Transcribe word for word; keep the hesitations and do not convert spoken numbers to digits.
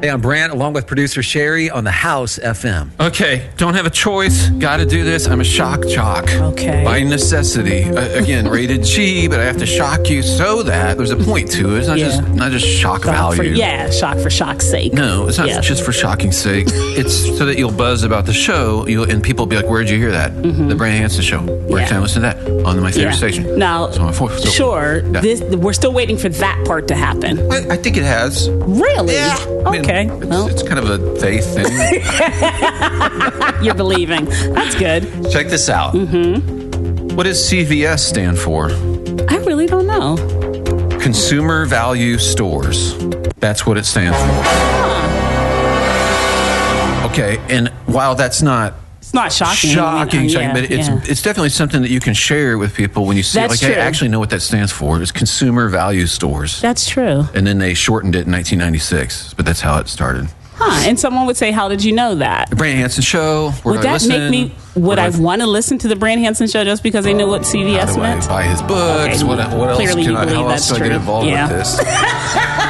Hey, I'm Brant, along with producer Sherry on the House F M. Okay, don't have a choice. Got to do this. I'm a shock jock. Okay. By necessity. Uh, again, rated G, but I have to shock you so that there's a point to it. It's not Yeah. just not just shock, Shock value. for, yeah, shock for shock's sake. No, it's not Yeah. just for shocking's sake. It's so that you'll buzz about the show, you'll, and people will be like, "Where'd you hear that? Mm-hmm. The Brant Hanson Show. Where Yeah. can I listen to that? On my favorite Yeah. station." Now, So my fourth- so- sure, Yeah. this we're still waiting for that part to happen. I, I think it has. Really? Yeah. I mean, Okay. it's, Well, it's kind of a faith thing. you're believing. That's good. Check this out. Mm-hmm. What does C V S stand for? I really don't know. Consumer Value Stores. That's what it stands for. Okay, and while that's not It's not shocking. shocking, I mean, shocking yeah, but it's yeah. it's definitely something that you can share with people when you see That's it. Like, true. I actually know what that stands for. It's Consumer Value Stores. That's true. And then they shortened it in nineteen ninety-six, but that's how it started. Huh. And someone would say, how did you know that? The Brant Hanson Show. Where Would do I that make listen? me, would Where I do want to listen to the Brant Hanson Show just because I knew what C V S How do I meant? buy his books? Okay, What, what else clearly can you I, believe how else that's do I get true. involved Yeah. with this?